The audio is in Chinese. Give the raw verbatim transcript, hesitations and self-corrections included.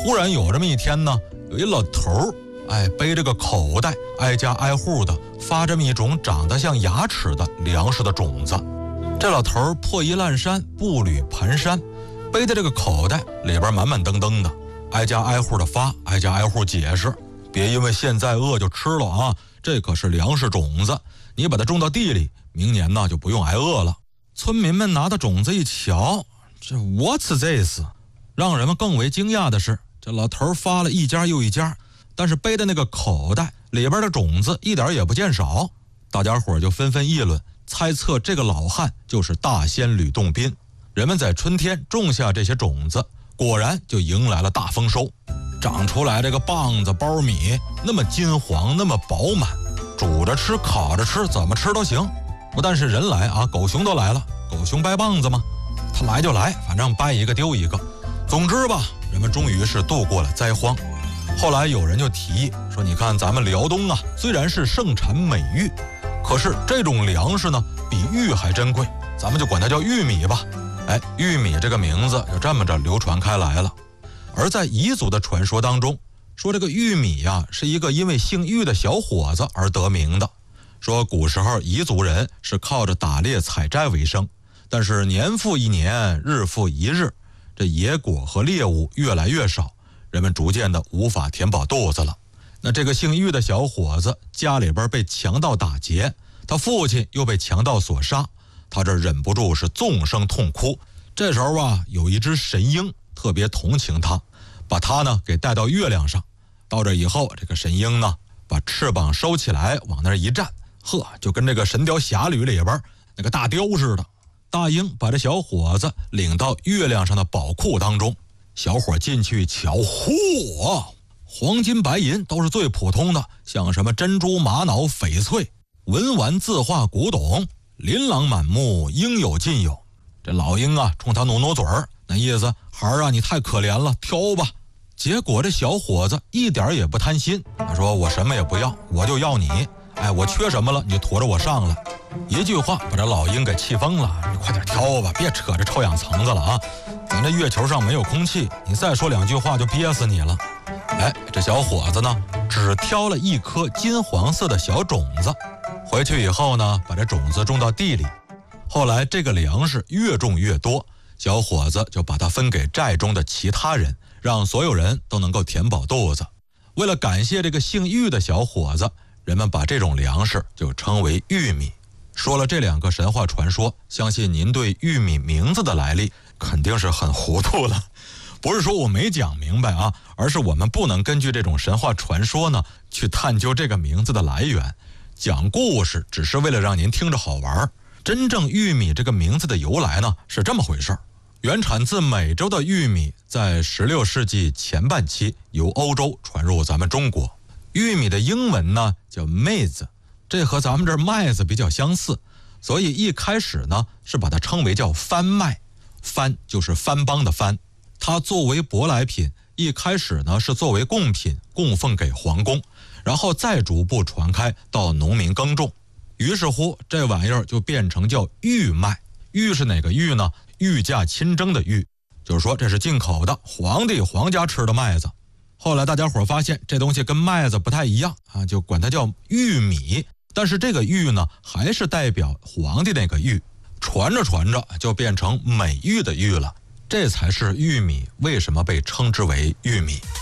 忽然有这么一天呢，有一老头儿，哎，背着个口袋，挨家挨户的发这么一种长得像牙齿的粮食的种子。这老头儿破衣烂衫，步履蹒跚，背的这个口袋里边满满登登的，挨家挨户的发，挨家挨户解释，别因为现在饿就吃了啊，这可是粮食种子，你把它种到地里，明年呢就不用挨饿了。村民们拿的种子一瞧，这 What's this？ 让人们更为惊讶的是，这老头发了一家又一家，但是背的那个口袋里边的种子一点也不见少。大家伙就纷纷议论，猜测这个老汉就是大仙吕洞宾。人们在春天种下这些种子，果然就迎来了大丰收，长出来这个棒子苞米那么金黄，那么饱满，煮着吃烤着吃，怎么吃都行。不但是人来啊，狗熊都来了，狗熊掰棒子嘛，他来就来，反正掰一个丢一个。总之吧，人们终于是度过了灾荒。后来有人就提议说，你看咱们辽东啊，虽然是盛产美玉，可是这种粮食呢比玉还珍贵，咱们就管它叫玉米吧。哎，玉米这个名字就这么着流传开来了。而在彝族的传说当中，说这个玉米呀、啊、是一个因为姓玉的小伙子而得名的。说古时候彝族人是靠着打猎采摘为生，但是年复一年，日复一日，这野果和猎物越来越少，人们逐渐的无法填饱肚子了。那这个姓玉的小伙子家里边被强盗打劫，他父亲又被强盗所杀，他这忍不住是纵声痛哭。这时候啊，有一只神鹰特别同情他，把他呢给带到月亮上。到这以后，这个神鹰呢把翅膀收起来往那儿一站，呵，就跟这个《神雕侠侣》里边那个大雕似的。大鹰把这小伙子领到月亮上的宝库当中，小伙进去一瞧，嚯，黄金白银都是最普通的，像什么珍珠玛瑙翡翠，文玩字画古董，琳琅满目，应有尽有。这老鹰啊冲他努努嘴儿，那意思，孩儿啊你太可怜了，挑吧。结果这小伙子一点也不贪心，他说我什么也不要，我就要你，哎，我缺什么了你就驮着我上来。一句话把这老鹰给气疯了，你快点挑吧，别扯着臭氧层子了啊，咱这月球上没有空气，你再说两句话就憋死你了。哎，这小伙子呢只挑了一颗金黄色的小种子，回去以后呢把这种子种到地里。后来这个粮食越种越多，小伙子就把它分给寨中的其他人，让所有人都能够填饱肚子。为了感谢这个姓玉的小伙子，人们把这种粮食就称为玉米。说了这两个神话传说，相信您对玉米名字的来历肯定是很糊涂了。不是说我没讲明白啊，而是我们不能根据这种神话传说呢去探究这个名字的来源。讲故事只是为了让您听着好玩，真正玉米这个名字的由来呢是这么回事。原产自美洲的玉米在十六世纪前半期由欧洲传入咱们中国。玉米的英文呢叫 maize， 这和咱们这儿麦子比较相似，所以一开始呢是把它称为叫番麦，番就是番邦的番。它作为舶来品，一开始呢是作为贡品供奉给皇宫，然后再逐步传开到农民耕种。于是乎这玩意儿就变成叫玉麦。玉是哪个玉呢？御驾亲征的御，就是说这是进口的，皇帝皇家吃的麦子。后来大家伙发现这东西跟麦子不太一样啊，就管它叫玉米，但是这个玉呢还是代表皇帝那个玉，传着传着就变成美玉的玉了，这才是玉米为什么被称之为玉米。